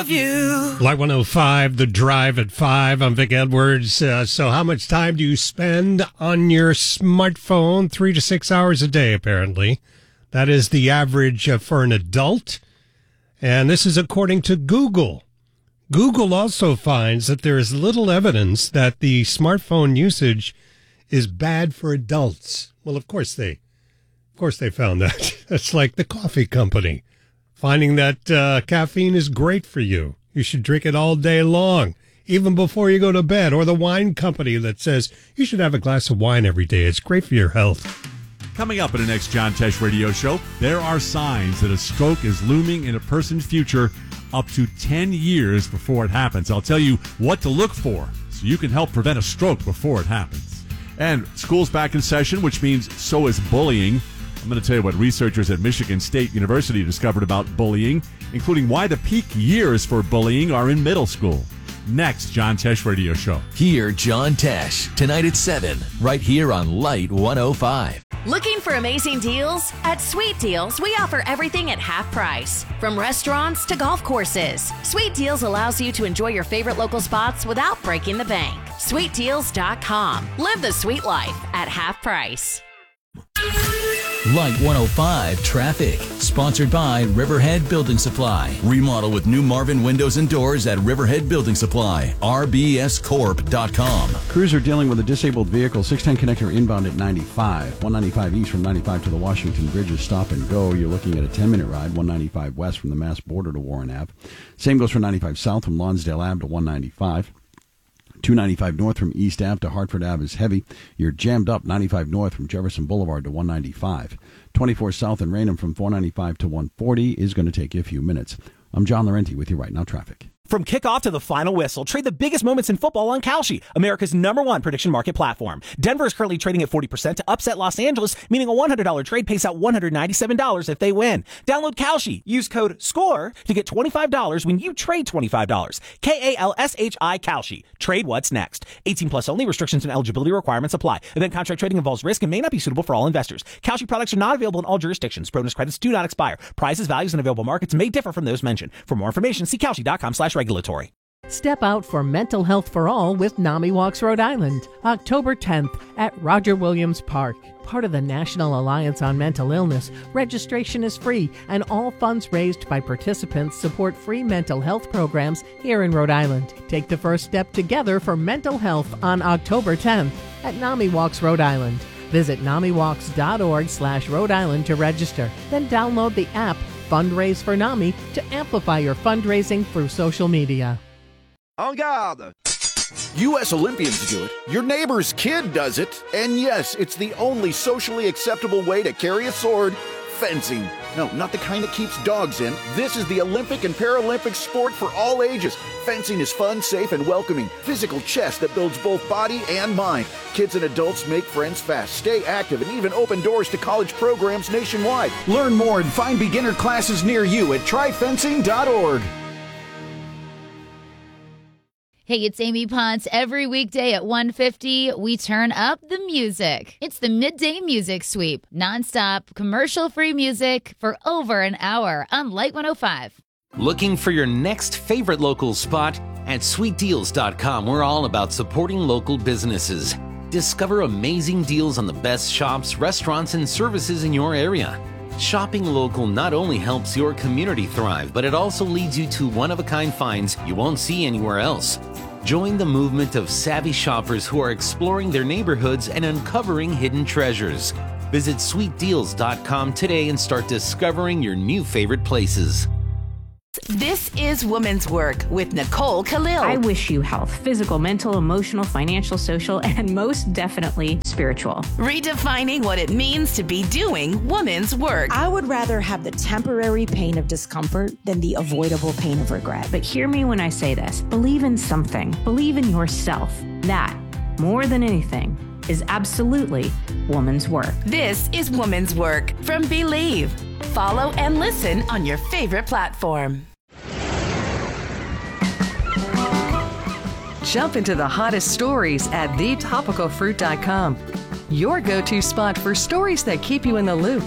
of you. Light 105, The Drive at 5. I'm Vic Edwards. So how much time do you spend on your smartphone? 3 to 6 hours a day, apparently. That is the average for an adult. And this is according to Google. Google also finds that there is little evidence that the smartphone usage is bad for adults. Well, of course they found that. That's like the coffee company finding that caffeine is great for you. You should drink it all day long, even before you go to bed. Or the wine company that says you should have a glass of wine every day. It's great for your health. Coming up in the next John Tesh radio show, there are signs that a stroke is looming in a person's future up to 10 years before it happens. I'll tell you what to look for so you can help prevent a stroke before it happens. And school's back in session, which means so is bullying. I'm going to tell you what researchers at Michigan State University discovered about bullying, including why the peak years for bullying are in middle school. Next, John Tesh Radio Show. Hear John Tesh tonight at 7, right here on Light 105. Looking for amazing deals? At Sweet Deals, we offer everything at half price. From restaurants to golf courses, Sweet Deals allows you to enjoy your favorite local spots without breaking the bank. SweetDeals.com. Live the sweet life at half price. Light 105 traffic. Sponsored by Riverhead Building Supply. Remodel with new Marvin windows and doors at Riverhead Building Supply. RBScorp.com. Crews are dealing with a disabled vehicle. 610 connector inbound at 95. 195 east from 95 to the Washington Bridge is stop and go. You're looking at a 10-minute ride. 195 west from the Mass border to Warren Ave. Same goes for 95 south from Lonsdale Ave to 195. 295 north from East Ave to Hartford Ave is heavy. You're jammed up 95 north from Jefferson Boulevard to 195. 24 south in Raynham from 495 to 140 is going to take you a few minutes. I'm John Laurenti with you right now, traffic. From kickoff to the final whistle, trade the biggest moments in football on Kalshi, America's #1 prediction market platform. Denver is currently trading at 40% to upset Los Angeles, meaning a $100 trade pays out $197 if they win. Download Kalshi. Use code SCORE to get $25 when you trade $25. KALSHI Kalshi. Trade what's next. 18 plus only. Restrictions and eligibility requirements apply. Event contract trading involves risk and may not be suitable for all investors. Kalshi products are not available in all jurisdictions. Bonus credits do not expire. Prices, values, and available markets may differ from those mentioned. For more information, see Kalshi.com/regulatory. Step out for mental health for all with NAMI Walks Rhode Island, October 10th at Roger Williams Park. Part of the National Alliance on Mental Illness, registration is free and all funds raised by participants support free mental health programs here in Rhode Island. Take the first step together for mental health on October 10th at NAMI Walks Rhode Island. Visit NAMIWalks.org/Rhode Island to register. Then download the app Fundraise for NAMI to amplify your fundraising through social media. En garde! U.S. Olympians do it. Your neighbor's kid does it. And yes, it's the only socially acceptable way to carry a sword. Fencing. No, not the kind that keeps dogs in. This is the Olympic and Paralympic sport for all ages. Fencing is fun, safe, and welcoming. Physical chess that builds both body and mind. Kids and adults make friends fast, stay active, and even open doors to college programs nationwide. Learn more and find beginner classes near you at tryfencing.org. Hey, it's Amy Ponce. Every weekday at 1:50, we turn up the music. It's the Midday Music Sweep. Nonstop, commercial-free music for over an hour on Light 105. Looking for your next favorite local spot? At SweetDeals.com, we're all about supporting local businesses. Discover amazing deals on the best shops, restaurants, and services in your area. Shopping local not only helps your community thrive, but it also leads you to one-of-a-kind finds you won't see anywhere else. Join the movement of savvy shoppers who are exploring their neighborhoods and uncovering hidden treasures. Visit SweetDeals.com today and start discovering your new favorite places. This is Women's Work with Nicole Khalil. I wish you health, physical, mental, emotional, financial, social, and most definitely spiritual. Redefining what it means to be doing women's work. I would rather have the temporary pain of discomfort than the avoidable pain of regret. But hear me when I say this. Believe in something. Believe in yourself. That, more than anything, is absolutely woman's work. This is Woman's Work from Believe. Follow and listen on your favorite platform. Jump into the hottest stories at thetopicalfruit.com. Your go-to spot for stories that keep you in the loop.